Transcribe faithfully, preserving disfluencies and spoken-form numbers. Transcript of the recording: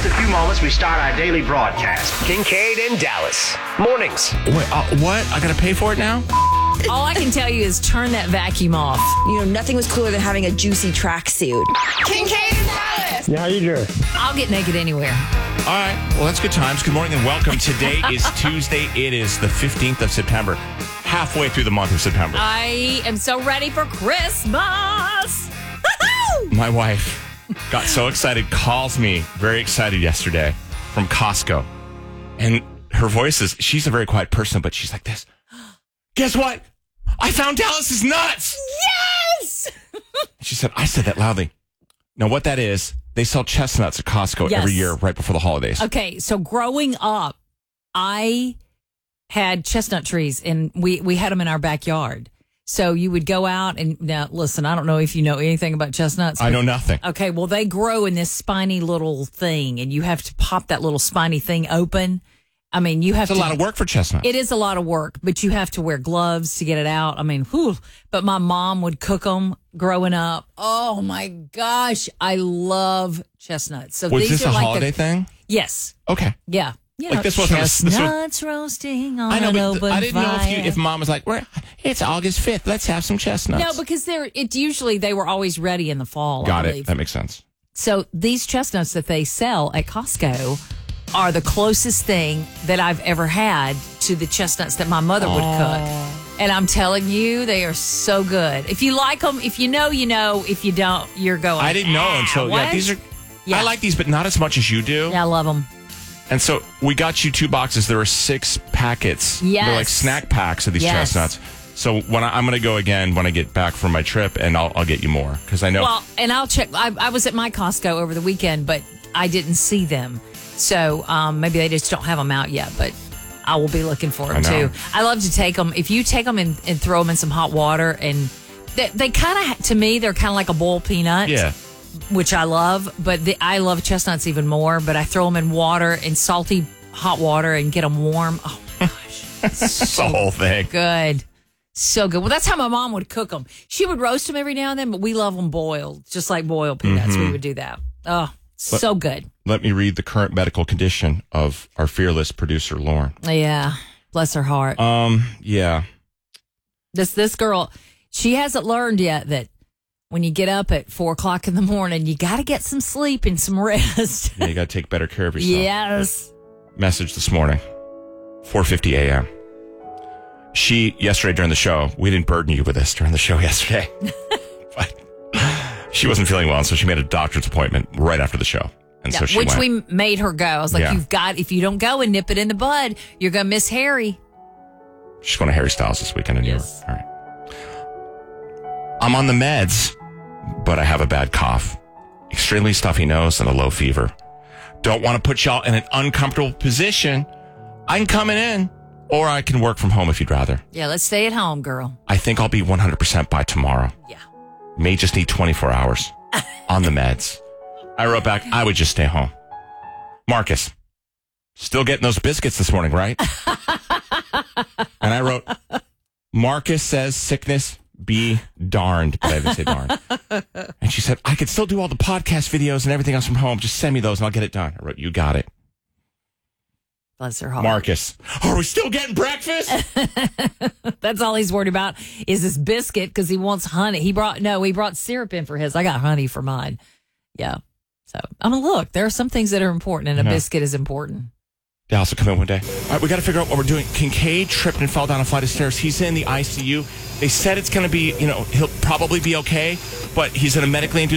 just a few moments, we start our daily broadcast. Kincaid and Dallas. Mornings. Wait, uh, what? I gotta pay for it now? All I can tell you is turn that vacuum off. You know, nothing was cooler than having a juicy tracksuit. Kincaid and Dallas. Yeah, how you doing? I'll get naked anywhere. All right. Well, that's good times. Good morning and welcome. Today is Tuesday. It is the fifteenth of September. Halfway through the month of September. I am so ready for Christmas. My wife got so excited, calls me very excited yesterday from Costco. And her voice is, she's a very quiet person, but she's like this. Guess what? I found Dallas's nuts. Yes! She said, I said that loudly. Now, what that is, they sell chestnuts at Costco Yes. every year right before the holidays. Okay, so growing up, I had chestnut trees, and we, we had them in our backyard. So you would go out and, now listen, I don't know if you know anything about chestnuts. I know nothing. Okay, well, they grow in this spiny little thing, and you have to pop that little spiny thing open. I mean, you have It's to. a lot of work for chestnuts. It is a lot of work, but you have to wear gloves to get it out. I mean, whew. But my mom would cook them growing up. Oh my gosh, I love chestnuts. So Was these this are a like holiday the, thing? Yes. Okay. Yeah. You Like know, this wasn't a- this was- chestnuts roasting on I know, an but open I didn't know if you, fire. if mom was like, "We're it's August fifth, let's have some chestnuts." No, because they're it usually they were always ready in the fall. Got I it. believe. That makes sense. So these chestnuts that they sell at Costco are the closest thing that I've ever had to the chestnuts that my mother would cook. And I'm telling you, they are so good. If you like them, if you know, you know. If you don't, you're going. I didn't know "Ah, until what?" yeah. These are. Yeah. I like these, but not as much as you do. Yeah, I love them. And so we got you two boxes. There were six packets. Yes. They're like snack packs of these Yes. chestnuts. So when I, I'm going to go again when I get back from my trip, and I'll, I'll get you more because I know. Well, and I'll check. I, I was at my Costco over the weekend, but I didn't see them. So um, maybe they just don't have them out yet, but I will be looking for them I know. too. I love to take them. If you take them and, and throw them in some hot water, and they, they kind of, to me, they're kind of like a boiled peanut. yeah. Which I love, but the, I love chestnuts even more. But I throw them in water, in salty hot water, and get them warm. Oh my gosh, That's the whole thing. good, so good. Well, that's how my mom would cook them. She would roast them every now and then, but we love them boiled, just like boiled peanuts. Mm-hmm. We would do that. Oh, so good. Let me read the current medical condition of our fearless producer, Lauren. Yeah, bless her heart. Um. Yeah. This this girl, she hasn't learned yet that when you get up at four o'clock in the morning, you got to get some sleep and some rest. Yeah, you got to take better care of yourself. Yes. Message this morning, four fifty a.m. She, yesterday during the show, we didn't burden you with this during the show yesterday. But she wasn't feeling well, and so she made a doctor's appointment right after the show. And Yeah, so she which went. we made her go. I was like, Yeah. you've got, if you don't go and nip it in the bud, you're going to miss Harry. She's going to Harry Styles this weekend in New York. Yes. All right. I'm on the meds, but I have a bad cough, extremely stuffy nose, and a low fever. Don't want to put y'all in an uncomfortable position. I can come in, or I can work from home if you'd rather. Yeah, let's stay at home, girl. I think I'll be one hundred percent by tomorrow. Yeah. May just need twenty-four hours on the meds. I wrote back, I would just stay home. Marcus, still getting those biscuits this morning, right? And I wrote, Marcus says sickness be darned. But I didn't say darned. And she said, I could still do all the podcast videos and everything else from home. Just send me those and I'll get it done. I wrote, you got it. Bless her heart. Marcus, are we still getting breakfast? That's all he's worried about is this biscuit because he wants honey. He brought, no, he brought syrup in for his. I got honey for mine. Yeah. So, I mean, look, there are some things that are important, and a No. biscuit is important. Dallas will come in one day. All right, we got to figure out what we're doing. Kincaid tripped and fell down a flight of stairs. He's in the I C U. They said it's going to be, you know, he'll probably be okay, but he's in a medically induced